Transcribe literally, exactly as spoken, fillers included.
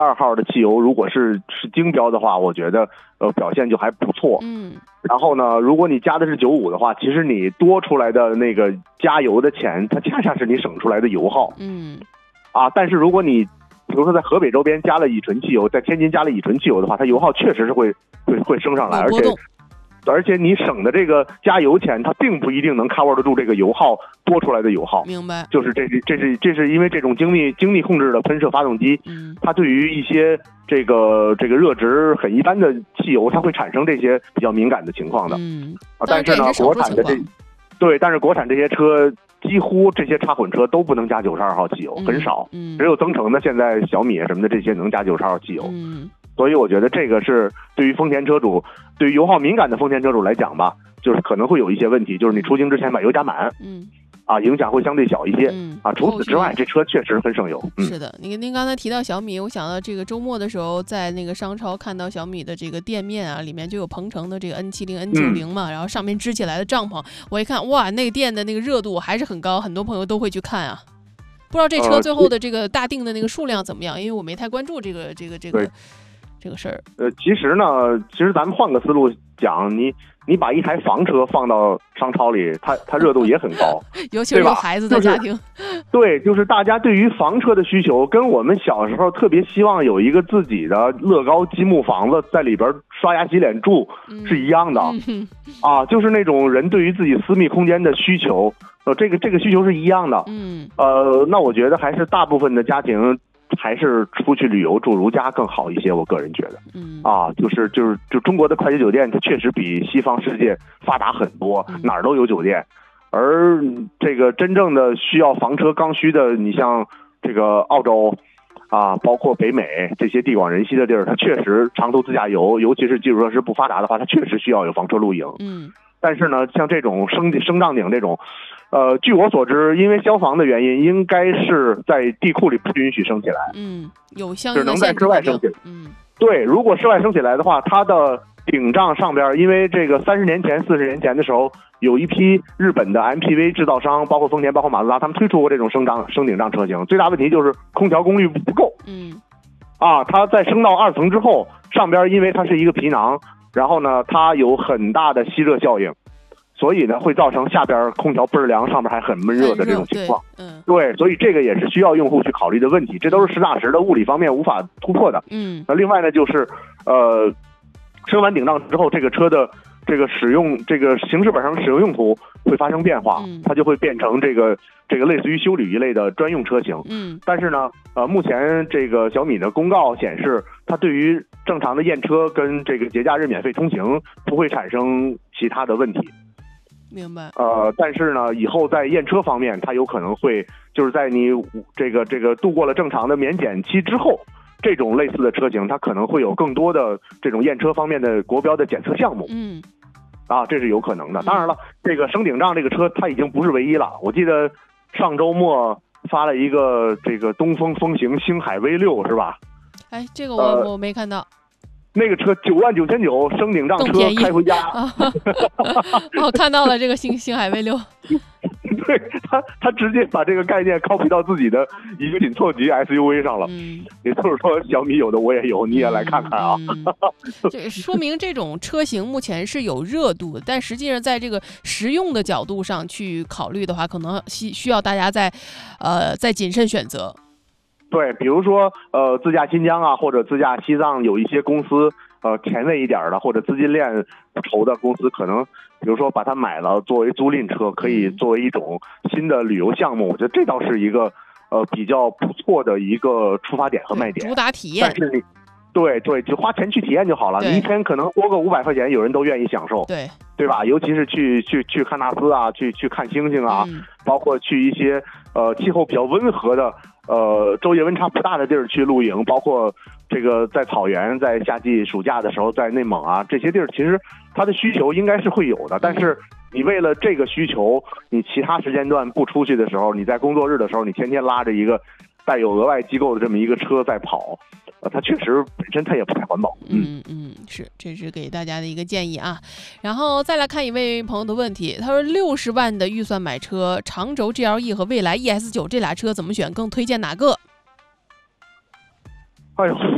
二号的汽油如果是是精标的话，我觉得呃表现就还不错。 嗯。 然后呢，如果你加的是九五的话，其实你多出来的那个加油的钱，它恰恰是你省出来的油耗。 嗯。 啊，但是如果你比如说在河北周边加了乙醇汽油，在天津加了乙醇汽油的话，它油耗确实是会会会升上来，而且而且你省的这个加油钱，它并不一定能 cover 得住这个油耗多出来的油耗。 明白。 就是这是这是这是因为这种精密精密控制的喷射发动机， 嗯， 它对于一些这个这个热值很一般的汽油，它会产生这些比较敏感的情况的。 嗯， 啊，但是呢，国产的这对，但是国产这些车几乎这些插混车都不能加九十二号汽油， 嗯、 很少， 嗯， 只有增程的现在小米什么的这些能加九十二号汽油。 嗯。 所以我觉得这个是对于丰田车主，对于油耗敏感的丰田车主来讲吧，就是可能会有一些问题，就是你出行之前把油加满， 嗯， 啊，影响会相对小一些， 嗯， 啊，除此之外，这车确实很省油。嗯、 是的，您您刚才提到小米，我想到这个周末的时候，在那个商超看到小米的这个店面啊，里面就有鹏程的这个 N 七十、N 九十 嘛、嗯，然后上面支起来的帐篷，我一看，哇，那个店的那个热度还是很高，很多朋友都会去看啊。不知道这车最后的这个大定的那个数量怎么样？因为我没太关注这个这个这个。这个事儿， 呃，其实呢，其实咱们换个思路讲，你你把一台房车放到商超里，它它热度也很高， 尤其是有孩子的家庭、 就是。对，就是大家对于房车的需求，跟我们小时候特别希望有一个自己的乐高积木房子，在里边刷牙洗脸住、嗯、是一样的、 嗯、 啊，就是那种人对于自己私密空间的需求，呃，这个这个需求是一样的。 嗯， 呃，那我觉得还是大部分的家庭。还是出去旅游住如家更好一些，我个人觉得， 嗯啊，就是就是就中国的快捷酒店，它确实比西方世界发达很多， 嗯、 哪儿都有酒店。而这个真正的需要房车刚需的，你像这个澳洲啊，包括北美这些地广人稀的地儿，它确实长途自驾游，尤其是基础设施不发达的话，它确实需要有房车露营。 嗯， 但是呢，像这种升升降顶这种。呃，据我所知，因为消防的原因，应该是在地库里不允许升起来。 嗯，有相应只能在室外升起来。 嗯， 对，如果室外升起来的话，它的顶帐上边，因为这个三十年前、四十年前的时候，有一批日本的 M P V 制造商，包括丰田、包括马自达，他们推出过这种升帐升顶帐车型。最大问题就是空调功率不够。 嗯， 啊，它在升到二层之后，上边因为它是一个皮囊，然后呢，它有很大的吸热效应。所以呢，会造成下边空调倍儿凉，上边还很闷热的这种情况。 嗯， 对，所以这个也是需要用户去考虑的问题，这都是实打实的物理方面无法突破的。 嗯， 那另外呢，就是呃，升完顶帐之后，这个车的这个使用这个行驶本上使用用途会发生变化， 嗯、 它就会变成这个这个类似于休旅一类的专用车型。 嗯， 但是呢，呃，目前这个小米的公告显示，它对于正常的验车跟这个节假日免费通行不会产生其他的问题。 明白。 呃，但是呢，以后在验车方面，它有可能会就是在你这个这个度过了正常的免检期之后，这种类似的车型，它可能会有更多的这种验车方面的国标的检测项目。 嗯， 啊，这是有可能的。当然了，这个升顶帐这个车它已经不是唯一了。我记得上周末发了一个这个东风风行星海 V 六，是吧？ 哎，这个我、呃、我没看到。 那个车九万九千九升顶帐车开回家， 哦，看到了这个星星海 V 六， 对他他直接把这个概念 copy 到自己的一个紧凑级 S U V 上了。 嗯， 也就是说小米有的我也有，你也来看看啊。 嗯嗯、这说明这种车型目前是有热度的，但实际上在这个实用的角度上去考虑的话，可能需需要大家在呃再谨慎选择。 对，比如说呃，自驾新疆啊，或者自驾西藏，有一些公司呃前卫一点的，或者资金链不愁的公司，可能比如说把它买了作为租赁车，可以作为一种新的旅游项目。我觉得这倒是一个呃比较不错的一个出发点和卖点， 主打体验。 但是你对对，就花钱去体验就好了。你一天可能多个五百块钱，有人都愿意享受， 对对吧？尤其是去去去喀纳斯啊，去去看星星啊， 嗯、 包括去一些呃气候比较温和的。呃，昼夜温差不大的地儿去露营，包括这个在草原，在夏季暑假的时候，在内蒙啊这些地儿，其实它的需求应该是会有的。但是你为了这个需求，你其他时间段不出去的时候，你在工作日的时候，你天天拉着一个带有额外机构的这么一个车在跑，呃，它确实本身它也不太环保。 嗯嗯，是，这是给大家的一个建议啊。然后再来看一位朋友的问题，他说六十万的预算买车，长轴 G L E 和蔚来 E S 九这俩车怎么选？更推荐哪个？ 哎呦，